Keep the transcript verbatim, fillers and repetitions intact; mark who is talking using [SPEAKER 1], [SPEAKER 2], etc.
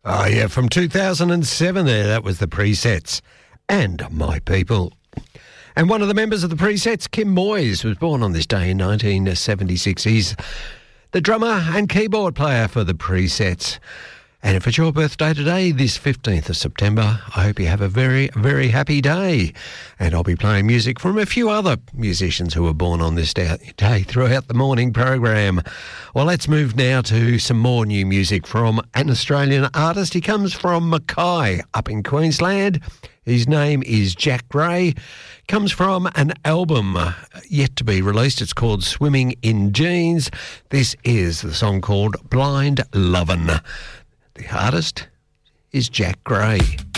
[SPEAKER 1] Oh, yeah, from two thousand seven there, that was the Presets and My People. And one of the members of the Presets, Kim Moyes, was born on this day in nineteen seventy-six. He's the drummer and keyboard player for the Presets. And if it's your birthday today, this fifteenth of September, I hope you have a very, very happy day. And I'll be playing music from a few other musicians who were born on this day throughout the morning program. Well, let's move now to some more new music from an Australian artist. He comes from Mackay up in Queensland. His name is Jack Gray. Comes from an album yet to be released. It's called Swimming in Jeans. This is the song called Blind Lovin'. The artist is Jack Gray.